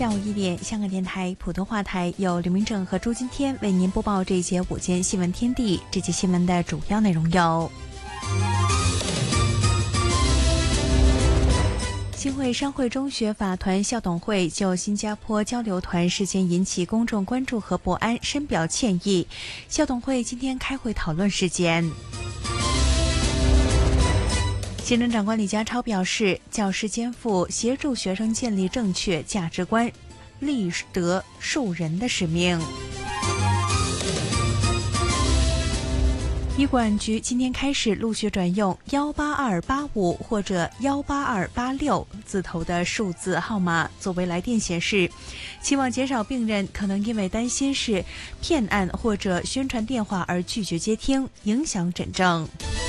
下午1点，香港电台普通话台由刘明正和朱金天为您播报这一节午间新闻天地。这节新闻的主要内容有：新会商会中学法团校董会就新加坡交流团事件引起公众关注和不安深表歉意，校董会今天开会讨论事件。行政长官李家超表示，教师肩负协助学生建立正确价值观、立德树人的使命。医管局今天开始陆续转用18285或者18286字头的数字号码作为来电显示，希望减少病人可能因为担心是骗案或者宣传电话而拒绝接听，影响诊症。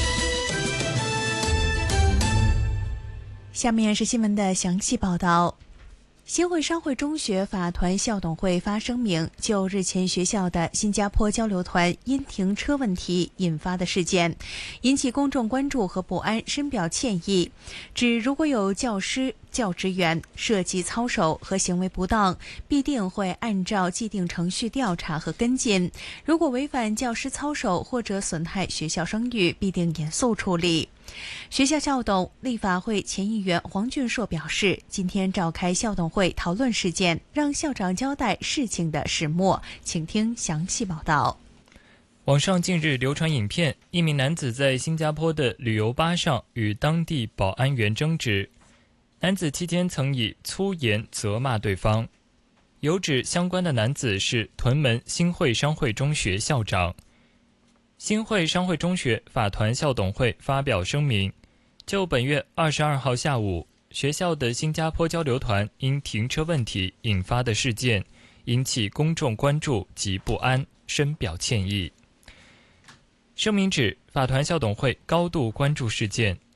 下面是新闻的详细报道。新会商会中学法团校董会发声明，就日前学校的新加坡交流团因停车问题引发的事件，引起公众关注和不安，深表歉意，指如果有教师、教职员涉及操守和行为不当，必定会按照既定程序调查和跟进，如果违反教师操守或者损害学校声誉，必定严肃处理。学校校董、立法会前议员黄俊硕表示，今天召开校董会讨论事件，让校长交代事情的始末，请听详细报道。 网上近日流传影片，一名男子在新加坡的旅游巴上与当地保安员争执，男子期间曾以粗言责骂对方，有指相关的男子是屯门新会商会中学校长。新会商会中学法团校董会发表声明，就本月22号下午学校的新加坡交流团因停车问题引发的事件，引起公众关注及不安，深表歉意。声明指，法团校董会高度关注事件，